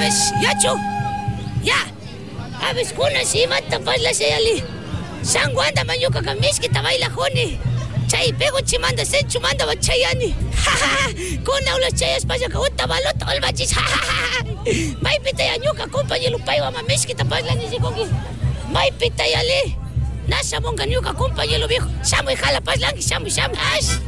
ves, yacho. Ya. A ves, kuna si mata pas la seali. Sanguanda manyuka kamiskita baila joni. Chay pego chimanda sen chumanda bachayani. Kuna ulos chayas pasa ka uta balota ol bachis. May pita yanyuka compañero paiwa mamiskita pas la nisikongi. May pita yale. Nasa mong ganyuka compañero viejo. Samu jala pas lang, samu.